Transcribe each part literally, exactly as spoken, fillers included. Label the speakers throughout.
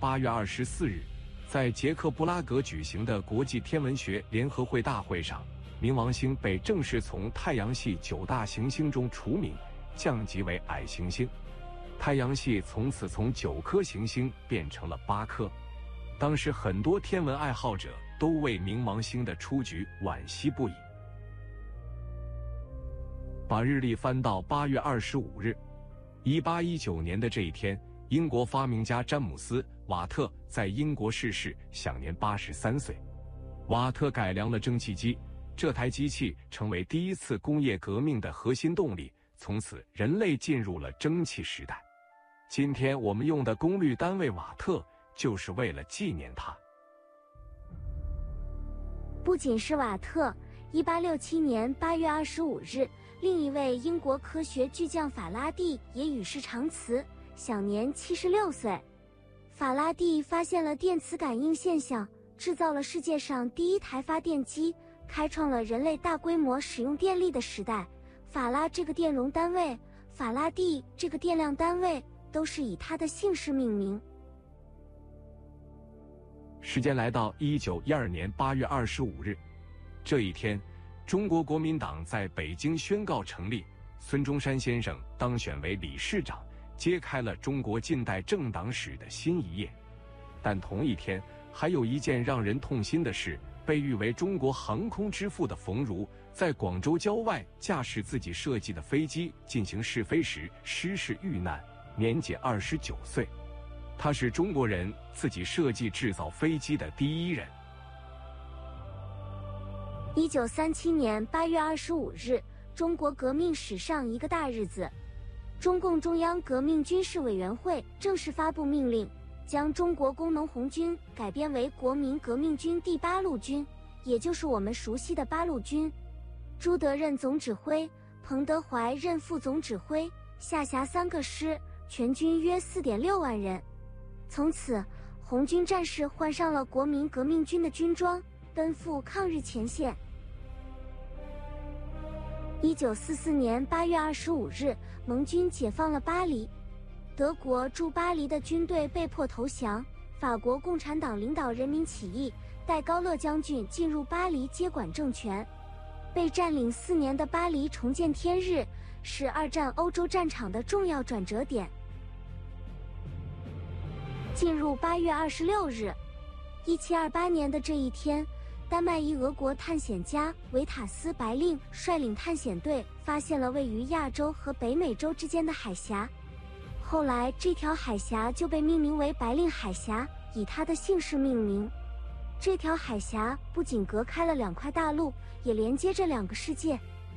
Speaker 1: 八月二十四日，在捷克布拉格举行的国际天文学联合会大会上，冥王星被正式从太阳系九大行星中除名，降级为矮行星。太阳系从此从九颗行星变成了八颗。当时很多天文爱好者都为冥王星的出局惋惜不已。把日历翻到八月二十五日，一八一九年的这一天，英国发明家詹姆斯·瓦特在英国逝世，享年八十三岁。瓦特改良了蒸汽机，这台机器成为第一次工业革命的核心动力，从此人类进入了蒸汽时代。今天我们用的功率单位瓦特，就是为了纪念他。
Speaker 2: 不仅是瓦特，一八六七年八月二十五日，另一位英国科学巨匠法拉第也与世长辞，享年七十六岁。法拉第发现了电磁感应现象，制造了世界上第一台发电机，开创了人类大规模使用电力的时代。法拉这个电容单位，法拉第这个电量单位，都是以他的姓氏命名。
Speaker 1: 时间来到一九一二年八月二十五日，这一天，中国国民党在北京宣告成立，孙中山先生当选为理事长，揭开了中国近代政党史的新一页。但同一天，还有一件让人痛心的事，被誉为中国航空之父的冯如，在广州郊外驾驶自己设计的飞机进行试飞时失事遇难，年仅二十九岁。他是中国人自己设计制造飞机的第一人。
Speaker 2: 一九三七年八月二十五日，中国革命史上一个大日子，中共中央革命军事委员会正式发布命令，将中国工农红军改编为国民革命军第八路军，也就是我们熟悉的八路军。朱德任总指挥，彭德怀任副总指挥，下辖三个师，全军约 四点六万人。从此，红军战士换上了国民革命军的军装，奔赴抗日前线。一九四四年八月二十五日，盟军解放了巴黎，德国驻巴黎的军队被迫投降，法国共产党领导人民起义，戴高乐将军进入巴黎接管政权。被占领四年的巴黎重见天日，是二战欧洲战场的重要转折点。进入八月二十六日，一七二八年的这一天，丹麦裔俄国探险家维塔斯·白令率领探险队发现了位于亚洲和北美洲之间的海峡。后来这条海峡就被命名为白令海峡，以他的姓氏命名。这条海峡不仅隔开了两块大陆，也连接着两个世界。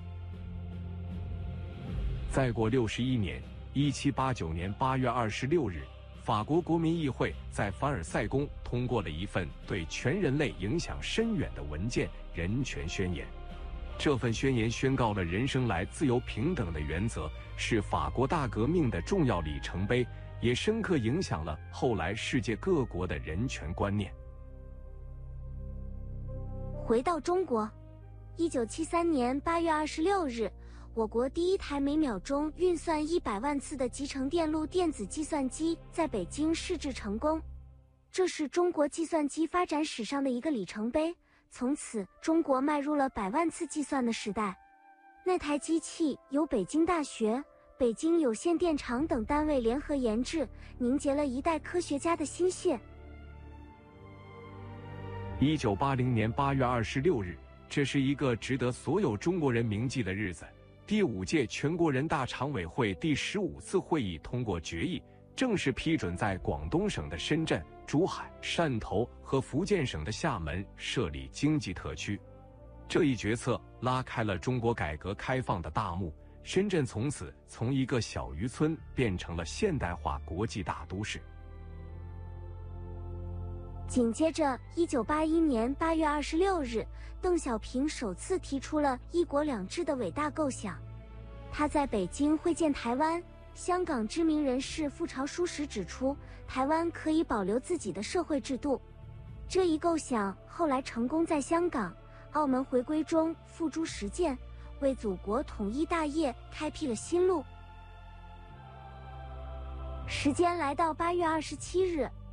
Speaker 1: 再过六十一年，一七八九年八月二十六日，法国国民议会在凡尔赛宫通过了一份对全人类影响深远的文件《人权宣言》。这份宣言宣告了人生来自由平等的原则，是法国大革命的重要里程碑，也深刻影响了后来世界各国的人权观念。
Speaker 2: 回到中国，一九七三年八月二十六日，我国第一台每秒钟运算一百万次的集成电路电子计算机在北京试制成功，这是中国计算机发展史上的一个里程碑。从此，中国迈入了百万次计算的时代。那台机器由北京大学、北京有线电厂等单位联合研制，凝结了一代科学家的心血。
Speaker 1: 一九八零年八月二十六日，这是一个值得所有中国人铭记的日子。第五届全国人大常委会第十五次会议通过决议，正式批准在广东省的深圳、珠海、汕头和福建省的厦门设立经济特区。这一决策拉开了中国改革开放的大幕，深圳从此从一个小渔村变成了现代化国际大都市。
Speaker 2: 紧接着，一九八一年八月二十六日，邓小平首次提出了一国两制的伟大构想。他在北京会见台湾、香港知名人士傅朝书时指出，台湾可以保留自己的社会制度。这一构想后来成功在香港、澳门回归中付诸实践，为祖国统一大业开辟了新路。时间来到八月二十七日，